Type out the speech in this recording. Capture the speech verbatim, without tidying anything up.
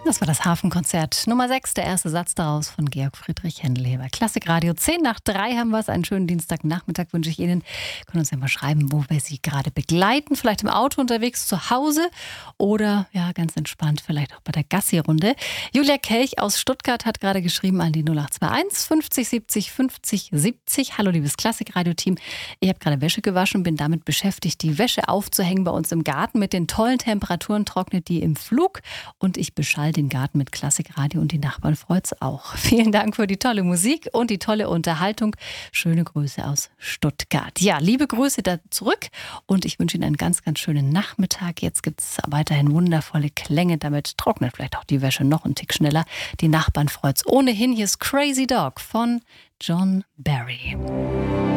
Das war das Hafenkonzert Nummer sechs, der erste Satz daraus von Georg Friedrich Händel. Bei Klassikradio zehn nach drei haben wir es. Einen schönen Dienstagnachmittag wünsche ich Ihnen. Sie können uns ja mal schreiben, wo wir Sie gerade begleiten. Vielleicht im Auto unterwegs, zu Hause oder ja, ganz entspannt, vielleicht auch bei der Gassi-Runde. Julia Kelch aus Stuttgart hat gerade geschrieben an die null acht zwei eins fünfzig siebzig fünfzig siebzig. Hallo liebes Klassikradio-Team. Ich habe gerade Wäsche gewaschen und bin damit beschäftigt, die Wäsche aufzuhängen bei uns im Garten. Mit den tollen Temperaturen trocknet die im Flug und ich beschall den Garten mit Klassikradio und die Nachbarn freut's auch. Vielen Dank für die tolle Musik und die tolle Unterhaltung. Schöne Grüße aus Stuttgart. Ja, liebe Grüße da zurück und ich wünsche Ihnen einen ganz, ganz schönen Nachmittag. Jetzt gibt's weiterhin wundervolle Klänge. Damit trocknet vielleicht auch die Wäsche noch einen Tick schneller. Die Nachbarn freut's ohnehin. Hier ist Crazy Dog von John Barry.